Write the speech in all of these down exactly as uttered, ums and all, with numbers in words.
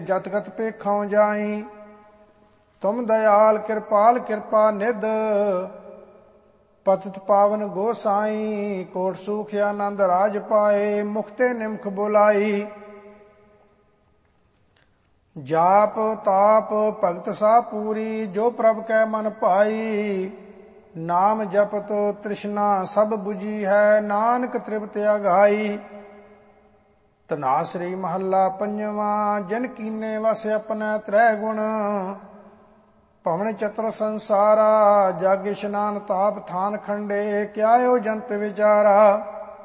ਜਤਗਤ ਪੇਖੋਂ ਜਾਈ। ਤੁਮ ਦਇਆਲ ਕਿਰਪਾਲ ਕਿਰਪਾ ਨਿਧ, ਪਤਿਤ ਪਾਵਨ ਗੋਸਾਈ। ਕੋਟ ਸੂਖ ਆਨੰਦ ਰਾਜ ਪਾਏ, ਮੁਖਤੇ ਨਿਮਖ ਬੁਲਾਈ। ਜਾਪ ਤਾਪ ਭਗਤ ਸਾ ਪੂਰੀ, ਜੋ ਪ੍ਰਭ ਕੈ ਮਨ ਭਾਈ। ਨਾਮ ਜਪਤ ਤ੍ਰਿਸ਼ਨਾ ਸਭ 부ਜੀ ਹੈ, ਨਾਨਕ ਤ੍ਰਿਪਤ ਅਗਾਈ। ਧਨਾਸਰੀ ਮਹੱਲਾ ਪੰਜਵਾਂ। ਜਿਨ ਕੀਨੇ ਵਸ ਆਪਣਾ ਤ੍ਰੈ ਗੁਣ, ਭਵਨ ਚਤੁਰ ਸੰਸਾਰਾ। ਜਗ ਇਸ਼ਨਾਨ ਤਾਪ ਥਾਨ ਖੰਡੇ, ਕਿਆਇਓ ਜੰਤ ਵਿਚਾਰਾ।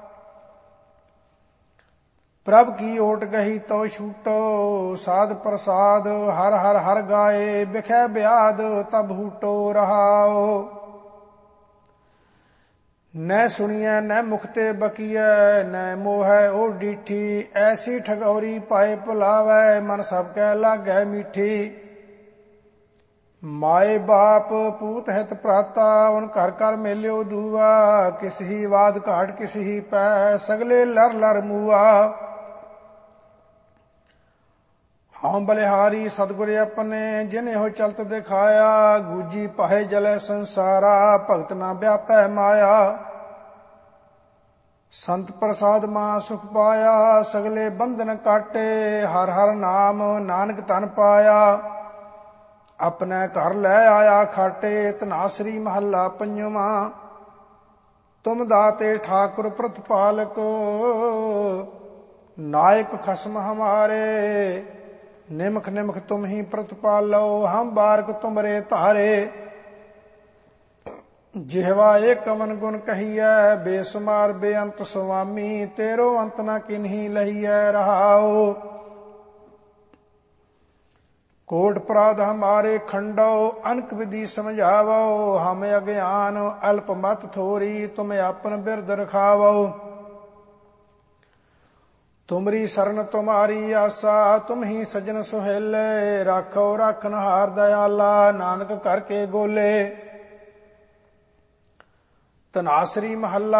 ਪ੍ਰਭ ਕੀ ਓਟ ਗਹੀ ਤੋ ਛੂਟੋ, ਸਾਧ ਪ੍ਰਸਾਦ ਹਰ ਹਰ ਹਰ ਗਾਏ। ਬਿਖੈ ਬਿਆਦ ਤਬ ਹੂਟੋ ਰਹਾਓ। ਨੈ ਸੁਣੀਐ ਨੈ ਮੁਖ ਤੇ ਬਕੀਐ, ਨੈ ਮੋਹੈ ਓ ਡੀਠੀ। ਐਸੀ ਠਗੌਰੀ ਪਾਏ ਭੁਲਾਵੈ, ਮਨ ਸਭ ਕੈ ਲਾਗੈ ਮੀਠੀ। ਮਾਏ ਬਾਪ ਪੂਤ ਹਿਤ ਭਰਾਤਾ, ਉਨ ਘਰ ਘਰ ਮੇਲਿਓ ਦੂਆ। ਕਿਸ ਹੀ ਵਾਦ ਘਾਟ ਕਿਸ ਹੀ ਪੈ, ਸਗਲੇ ਲਰ ਲਰ ਮੂਆ। ਹਉ ਬਲਿਹਾਰੀ ਸਤਿਗੁਰ ਆਪਣੇ, ਜਿਨ ਇਹੋ ਚਲਤ ਦਿਖਾਇਆ। ਗੂਜੀ ਪਾਹੇ ਜਲੇ ਸੰਸਾਰਾ, ਭਗਤ ਨਾ ਵਿਆਪੈ ਮਾਇਆ। ਸੰਤ ਪ੍ਰਸਾਦ ਮਾਂ ਸੁਖ ਪਾਇਆ, ਸਗਲੇ ਬੰਧਨ ਕਾਟੇ। ਹਰ ਹਰ ਨਾਮ ਨਾਨਕ ਤਨ ਪਾਇਆ, ਆਪਣੇ ਘਰ ਲੈ ਆਇਆ ਖਾਟੇ। ਧਨਾਸਰੀ ਮਹੱਲਾ ਪੰਜਵਾਂ। ਤੁਮ ਦਾਤੇ ਠਾਕੁਰ ਪ੍ਰਤਪਾਲਕ, ਨਾਇਕ ਖਸਮ ਹਮਾਰੇ। ਨਿਮਖ ਨਿਮਖ ਤੁਮ ਹੀ ਪ੍ਰਤਪਾਲੋ, ਹਮ ਬਾਰਕ ਤੁਮਰੇ ਧਾਰੇ। ਜਿਹਵਾ ਏ ਕਵਨ ਗੁਣ ਕਹੀਐ, ਬੇਸੁਮਾਰ ਬੇਅੰਤ ਸੁਆਮੀ। ਤੇਰੋ ਅੰਤ ਨਾ ਕਿਨਹੀ ਲਹੀਐ ਰਹਾਓ। ਕੋਟ ਅਪਰਾਧ ਹਮਾਰੇ ਖੰਡੋ, ਅਨਕ ਵਿਧੀ ਸਮਝਾਵੋ। ਹਮ ਅਗਿਆਨ ਅਲਪ ਮਤ ਥੋਰੀ, ਤੁਮ ਆਪਨ ਬਿਰਦ ਰਖਾਵੋ। ਤੁਮਰੀ ਸਰਨ ਤੁਮਾਰੀ ਆਸਾ, ਤੁਮ ਹੀ ਸਜਨ ਸੁਹੇਲੇ। ਰਾਖੋ ਰਾਖਨਹਾਰ ਦਇਆਲਾ, ਨਾਨਕ ਕਰਕੇ ਗੋਲੇ। ਧਨਾਸਰੀ ਮਹੱਲਾ